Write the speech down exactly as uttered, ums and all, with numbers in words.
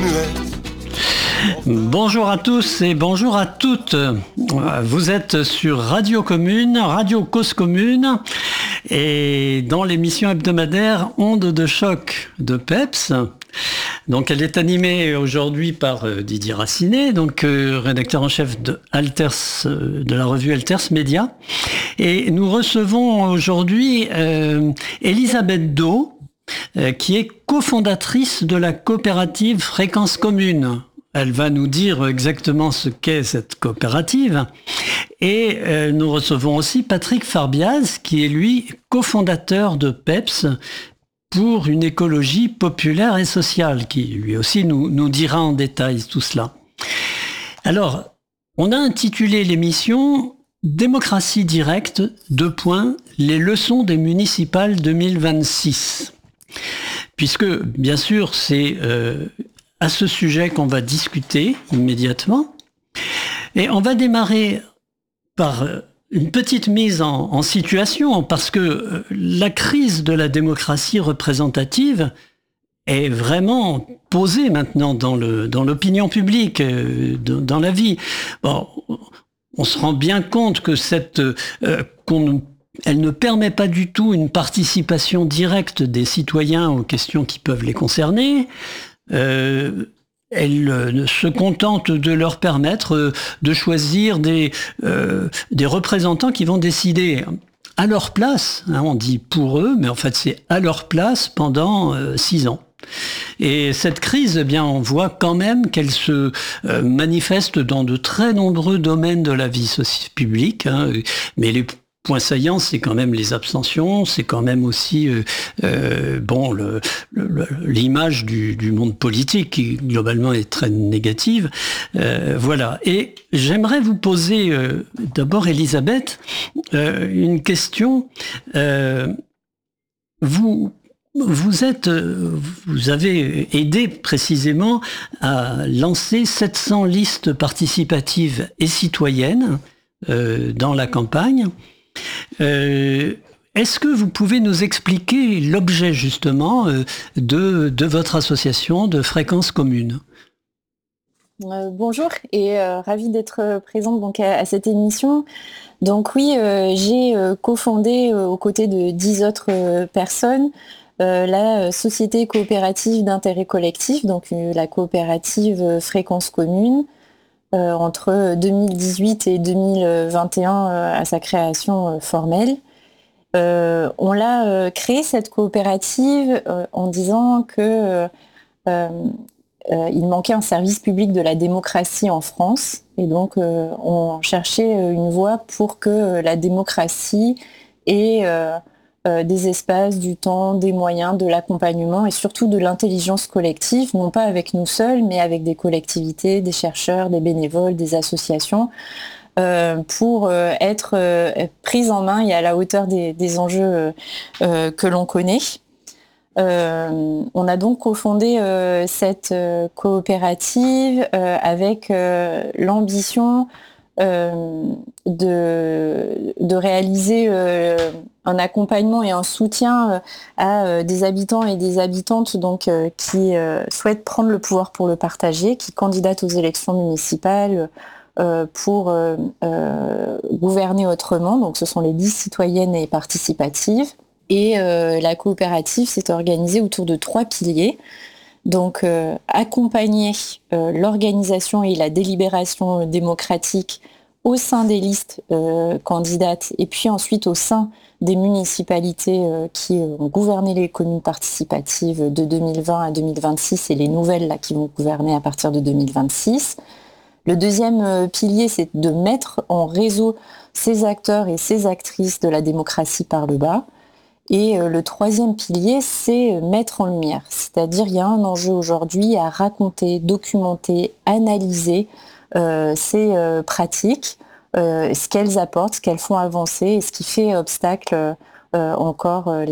Bonjour à tous et bonjour à toutes. Vous êtes sur Radio Commune, Radio Cause Commune, et dans l'émission hebdomadaire Ondes de choc de Peps. Donc elle est animée aujourd'hui par euh, Didier Racinet, donc euh, rédacteur en chef de Alters, euh, de la revue Alters Média. Et nous recevons aujourd'hui euh, Elisabeth Do, euh, qui est cofondatrice de la coopérative Fréquence Commune. Elle va nous dire exactement ce qu'est cette coopérative. Et euh, nous recevons aussi Patrick Farbiaz, qui est lui cofondateur de Peps, pour une écologie populaire et sociale, qui lui aussi nous, nous dira en détail tout cela. Alors, on a intitulé l'émission « Démocratie directe, deux points, les leçons des municipales deux mille vingt-six ». Puisque, bien sûr, c'est euh, à ce sujet qu'on va discuter immédiatement. Et on va démarrer par une petite mise en, en situation, parce que la crise de la démocratie représentative est vraiment posée maintenant dans le, dans l'opinion publique, dans, dans la vie. Bon, on se rend bien compte que cette, euh, qu'on, elle ne permet pas du tout une participation directe des citoyens aux questions qui peuvent les concerner. Euh, Elle se contente de leur permettre de choisir des, euh, des représentants qui vont décider à leur place, hein, on dit pour eux, mais en fait c'est à leur place pendant euh, six ans. Et cette crise, eh bien, on voit quand même qu'elle se euh, manifeste dans de très nombreux domaines de la vie publique, hein, mais les point saillant, c'est quand même les abstentions, c'est quand même aussi euh, euh, bon le, le, l'image du, du monde politique qui globalement est très négative. Euh, voilà. Et j'aimerais vous poser euh, d'abord, Elisabeth, euh, une question. Euh, vous Vous êtes, vous avez aidé précisément à lancer sept cents listes participatives et citoyennes euh, dans la campagne. Euh, est-ce que vous pouvez nous expliquer l'objet justement euh, de, de votre association de Fréquence Commune ? euh, Bonjour et euh, ravie d'être présente donc, à, à cette émission. Donc oui, euh, j'ai euh, cofondé euh, aux côtés de dix autres euh, personnes euh, la société coopérative d'intérêt collectif, donc euh, la coopérative euh, Fréquence Commune. Euh, entre deux mille dix-huit et deux mille vingt et un euh, à sa création euh, formelle. Euh, on l'a euh, créée, cette coopérative, euh, en disant que euh, euh, il manquait un service public de la démocratie en France, et donc euh, on cherchait une voie pour que la démocratie ait euh, Euh, des espaces, du temps, des moyens, de l'accompagnement et surtout de l'intelligence collective, non pas avec nous seuls, mais avec des collectivités, des chercheurs, des bénévoles, des associations, euh, pour euh, être euh, prise en main et à la hauteur des, des enjeux euh, que l'on connaît. Euh, on a donc cofondé euh, cette euh, coopérative euh, avec euh, l'ambition Euh, de, de réaliser euh, un accompagnement et un soutien euh, à euh, des habitants et des habitantes donc, euh, qui euh, souhaitent prendre le pouvoir pour le partager, qui candidatent aux élections municipales euh, pour euh, euh, gouverner autrement. Donc ce sont les listes citoyennes et participatives. Et euh, la coopérative s'est organisée autour de trois piliers. Donc euh, accompagner euh, l'organisation et la délibération démocratique au sein des listes euh, candidates et puis ensuite au sein des municipalités euh, qui ont gouverné les communes participatives de deux mille vingt à deux mille vingt-six et les nouvelles là, qui vont gouverner à partir de deux mille vingt-six. Le deuxième euh, pilier, c'est de mettre en réseau ces acteurs et ces actrices de la démocratie par le bas. Et euh, le troisième pilier, c'est mettre en lumière. C'est-à-dire, il y a un enjeu aujourd'hui à raconter, documenter, analyser euh, ces euh, pratiques, euh, ce qu'elles apportent, ce qu'elles font avancer et ce qui fait obstacle euh, encore euh,